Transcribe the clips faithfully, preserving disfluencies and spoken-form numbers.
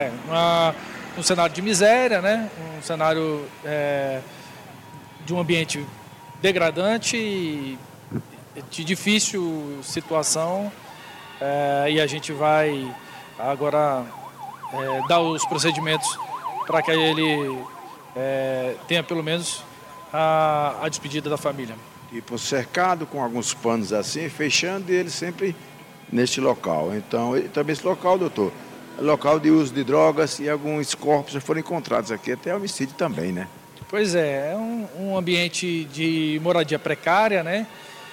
É, uma, um cenário de miséria, né? Um cenário é, de um ambiente degradante e de difícil situação, é, e a gente vai agora é, dar os procedimentos para que ele é, tenha pelo menos a, a despedida da família. Tipo cercado com alguns panos assim, fechando, e ele sempre neste local. Então, também esse local, doutor, é local de uso de drogas, e alguns corpos já foram encontrados aqui, até homicídio também, né? Pois é, é um, um ambiente de moradia precária, né?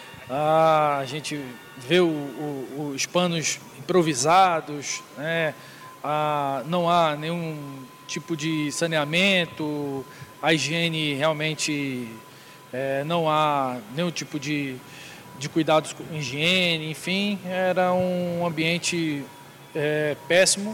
Ah, a gente vê o, o, os panos improvisados, né? Ah, não há nenhum tipo de saneamento, a higiene realmente é, não há nenhum tipo de, de cuidados com higiene, enfim, era um ambiente é, péssimo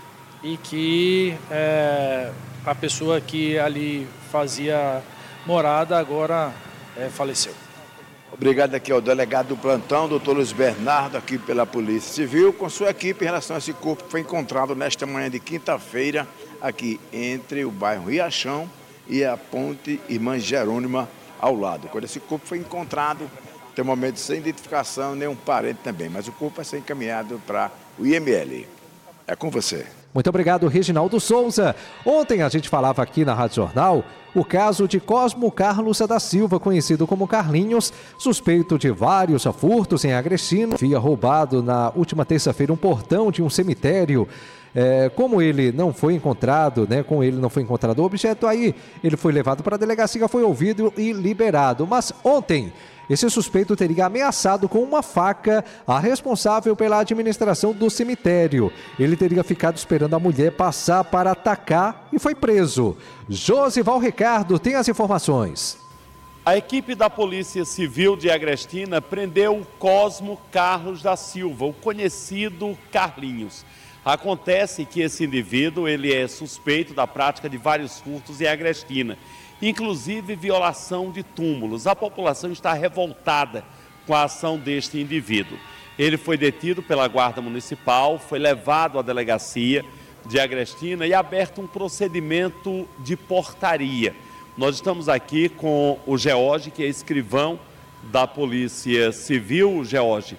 e que é, a pessoa que ali fazia morada agora é, faleceu. Obrigado aqui ao delegado do plantão, doutor Luiz Bernardo, aqui pela Polícia Civil, com sua equipe em relação a esse corpo que foi encontrado nesta manhã de quinta-feira, aqui entre o bairro Riachão e a ponte Irmã Jerônima ao lado. Quando esse corpo foi encontrado, tem um momento sem identificação, nenhum parente também, mas o corpo vai ser encaminhado para o I M L. É com você. Muito obrigado, Reginaldo Souza. Ontem a gente falava aqui na Rádio Jornal o caso de Cosmo Carlos da Silva, conhecido como Carlinhos, suspeito de vários furtos em Agrestino. Havia roubado na última terça-feira um portão de um cemitério. É, como ele não foi encontrado, né, com ele não foi encontrado o objeto, aí ele foi levado para a delegacia, foi ouvido e liberado. Mas ontem, esse suspeito teria ameaçado com uma faca a responsável pela administração do cemitério. Ele teria ficado esperando a mulher passar para atacar e foi preso. Josival Ricardo tem as informações. A equipe da Polícia Civil de Agrestina prendeu o Cosmo Carlos da Silva, o conhecido Carlinhos. Acontece que esse indivíduo ele é suspeito da prática de vários furtos em Agrestina, inclusive violação de túmulos. A população está revoltada com a ação deste indivíduo. Ele foi detido pela Guarda Municipal, foi levado à delegacia de Agrestina e aberto um procedimento de portaria. Nós estamos aqui com o George, que é escrivão da Polícia Civil. George,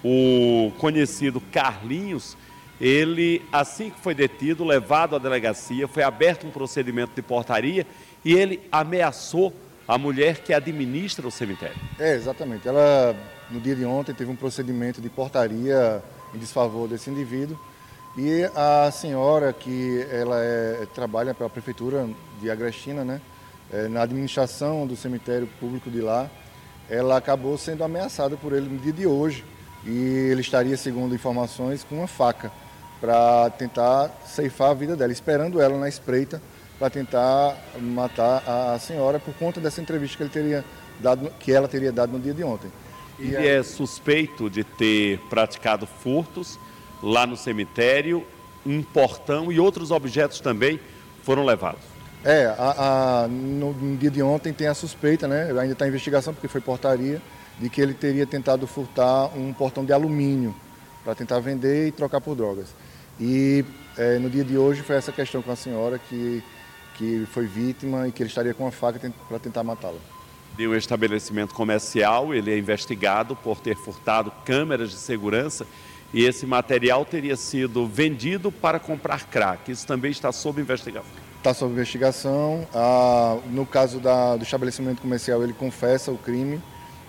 o conhecido Carlinhos, ele, assim que foi detido, levado à delegacia, foi aberto um procedimento de portaria e ele ameaçou a mulher que administra o cemitério. É, exatamente. Ela, no dia de ontem, teve um procedimento de portaria em desfavor desse indivíduo e a senhora, que ela é, trabalha pela Prefeitura de Agrestina, né, é, na administração do cemitério público de lá, ela acabou sendo ameaçada por ele no dia de hoje e ele estaria, segundo informações, com uma faca para tentar ceifar a vida dela, esperando ela na espreita para tentar matar a senhora por conta dessa entrevista que, ele teria dado, que ela teria dado no dia de ontem. Ele e é suspeito de ter praticado furtos lá no cemitério, um portão e outros objetos também foram levados. É, a, a, no, no dia de ontem tem a suspeita, né? Ainda está em investigação porque foi portaria, de que ele teria tentado furtar um portão de alumínio para tentar vender e trocar por drogas. E é, no dia de hoje foi essa questão com a senhora que, que foi vítima e que ele estaria com uma faca para tentar matá-la. De um estabelecimento comercial, ele é investigado por ter furtado câmeras de segurança e esse material teria sido vendido para comprar crack. Isso também está sob investigação. Está sob investigação. Ah, no caso da, do estabelecimento comercial, ele confessa o crime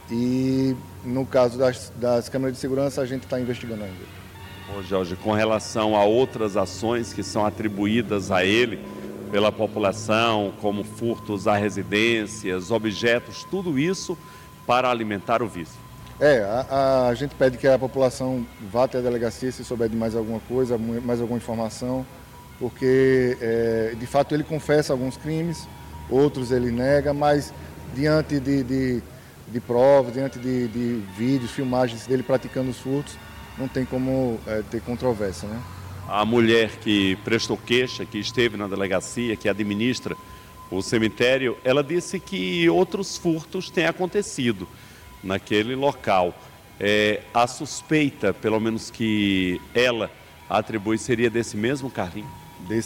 e no caso das, das câmeras de segurança, a gente está investigando ainda. Ô Jorge, com relação a outras ações que são atribuídas a ele pela população, como furtos a residências, objetos, tudo isso para alimentar o vício. É, a, a gente pede que a população vá até a delegacia se souber de mais alguma coisa, mais alguma informação, porque é, de fato ele confessa alguns crimes, outros ele nega, mas diante de, de, de provas, diante de, de vídeos, filmagens dele praticando os furtos, não tem como é, ter controvérsia, né? A mulher que prestou queixa, que esteve na delegacia, que administra o cemitério, ela disse que outros furtos têm acontecido naquele local. É, a suspeita, pelo menos que ela atribui, seria desse mesmo Carlinhos?